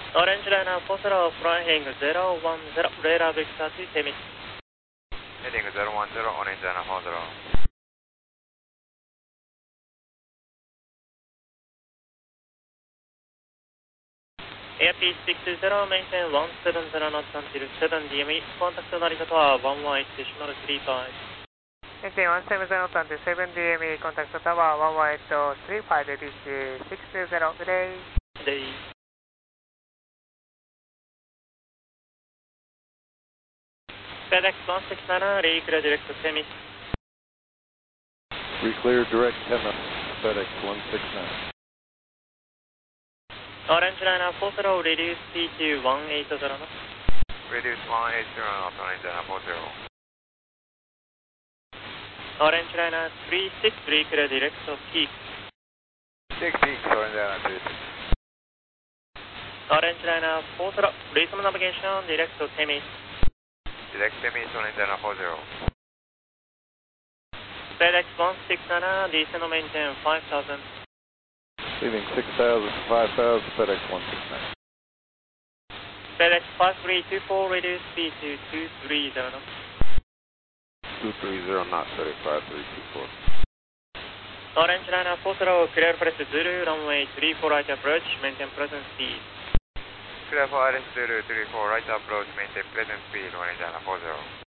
Orange Liner 40 flying 010, radar Victor 2 Temis. Heading 010, Orange Liner 40. Airspeed 620, maintain 170 knots until 7 DME. Contact 成田は11 decimal 35. Maintain 170 knots until 7 DME. Contact tower 11835, ABC 620, good day. Day. FedEx 169, reclear direct to Temis. Reclear direct Temis, FedEx 169. Orange Liner 40, reduce speed to 180 knots. Reduce 180 knots, Orange Liner 40. Orange Liner 36, reclear direct to Peak. 6 peaks, Orange Liner 36. Orange Liner 40, resume navigation, direct to Temis. Direct Temis, Orange Liner 40. FedEx 169, descend maintain 5000. Leaving 6,000 to 5,000, FedEx 169. FedEx 5324, reduce speed to 230 knots. 230 knots, FedEx 5324. Orange Liner 40, clear press Zulu, runway 34 right approach, maintain present speed. Clear for RS 034, right approach, maintain present speed, Orange Liner 40.